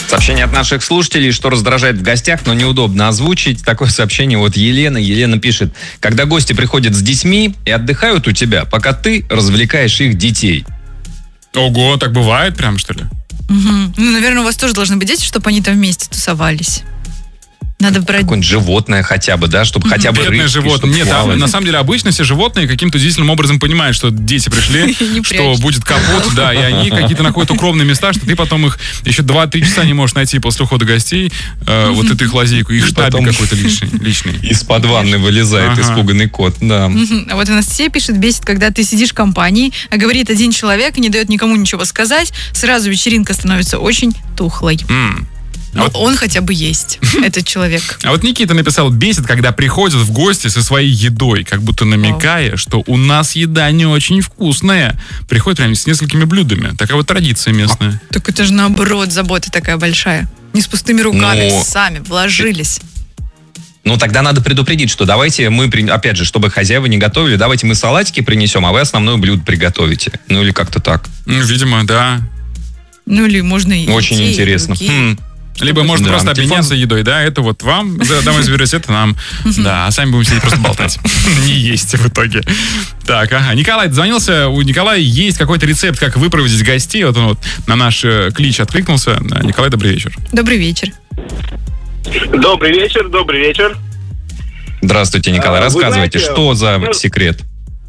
Сообщение от наших слушателей, что раздражает в гостях, но неудобно озвучить. Такое сообщение от Елены. Елена пишет: когда гости приходят с детьми и отдыхают у тебя, пока ты развлекаешь их детей. Ого, так бывает прям, что ли? Угу. Ну, наверное, у вас тоже должны быть дети, чтобы они там вместе тусовались. Надо брать... Какое-нибудь животное хотя бы, да, чтобы хотя бы рыбки, животное. Нет, на самом деле обычно все животные каким-то удивительным образом понимают, что дети пришли, что будет капут, да, и они какие-то находят укромные места, что ты потом их еще 2-3 часа не можешь найти после ухода гостей, вот эту их лазейку, их штабик какой-то личный. Из-под ванны вылезает испуганный кот, да. А вот Анастасия пишет: бесит, когда ты сидишь в компании, а говорит один человек и не дает никому ничего сказать, сразу вечеринка становится очень тухлой. Он хотя бы есть, этот человек. А вот Никита написал: бесит, когда приходят в гости со своей едой, как будто намекая, что у нас еда не очень вкусная. Приходят прям с несколькими блюдами. Такая вот традиция местная. Так это же наоборот забота такая большая. Не с пустыми руками, сами вложились. Ну, тогда надо предупредить, что давайте мы, опять же, чтобы хозяева не готовили, давайте мы салатики принесем, а вы основное блюдо приготовите. Ну, или как-то так. Видимо, да. Ну, или можно и очень интересно. Либо можно просто обменяться едой, да, это вот вам, домой заберете, это нам, да, а сами будем сидеть просто болтать. Не есть в итоге. Так, Николай дозвонился, у Николая есть какой-то рецепт, как выпроводить гостей, вот он вот на наш клич откликнулся. Николай, добрый вечер. Добрый вечер. Добрый вечер, добрый вечер. Здравствуйте, Николай, рассказывайте, что за секрет?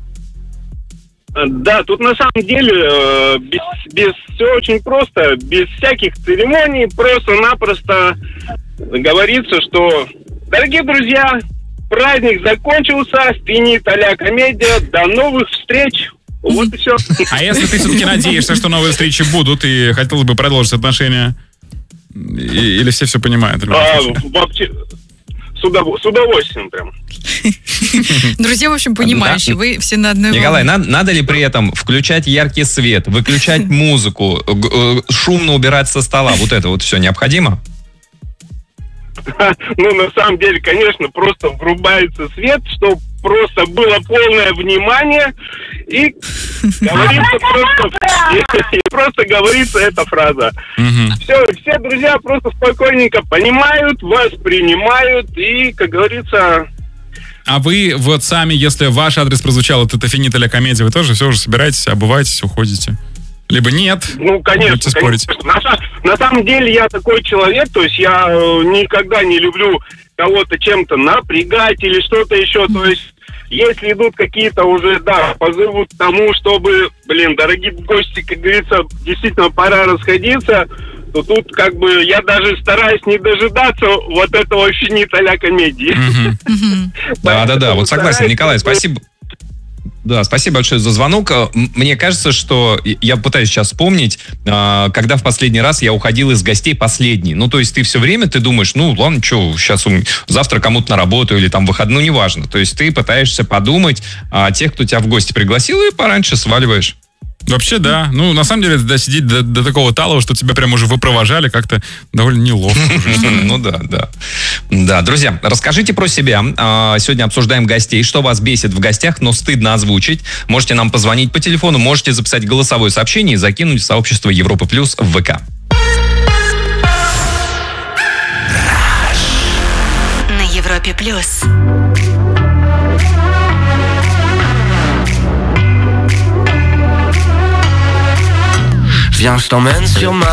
Да, тут на самом деле все очень просто, без всяких церемоний, просто-напросто говорится, что, дорогие друзья, праздник закончился, финит а-ля комедия, до новых встреч. Вот и все. А если ты все-таки надеешься, что новые встречи будут и хотелось бы продолжить отношения, или все понимают? Вообще, с удовольствием прям. Друзья, в общем, понимающие, вы все на одной волне. Николай, надо ли при этом включать яркий свет, выключать музыку, шумно убирать со стола? Вот это вот все необходимо? Ну, на самом деле, конечно, просто врубается свет, чтобы просто было полное внимание, и просто говорится эта фраза. Все друзья просто спокойненько понимают, воспринимают, и, как говорится... А вы вот сами, если ваш адрес прозвучал, вот это финит а-ля комедия, вы тоже все уже собираетесь, обуваетесь, уходите? Либо нет? Ну, конечно. Спорить. На самом деле я такой человек, то есть я никогда не люблю кого-то чем-то напрягать или что-то еще, то есть если идут какие-то уже, да, позывы к тому, чтобы, дорогие гости, как говорится, действительно пора расходиться, то тут как бы я даже стараюсь не дожидаться вот этого финита а-ля комедии. Да, вот согласен, Николай, спасибо. Да, спасибо большое за звонок. Мне кажется, что я пытаюсь сейчас вспомнить, когда в последний раз я уходил из гостей последний. Ну, то есть ты все время, ты думаешь, ну, ладно, что, сейчас завтра кому-то на работу или там выходной, неважно. То есть ты пытаешься подумать о тех, кто тебя в гости пригласил, и пораньше сваливаешь. Вообще, да. Ну, на самом деле, сидеть до такого талого, что тебя прям уже выпровожали, как-то довольно неловко. Ну да. Да, друзья, расскажите про себя. Сегодня обсуждаем гостей. Что вас бесит в гостях, но стыдно озвучить. Можете нам позвонить по телефону, можете записать голосовое сообщение и закинуть в сообщество Европа Плюс в ВК. На Европе Плюс. Viens, je t'emmène sur ma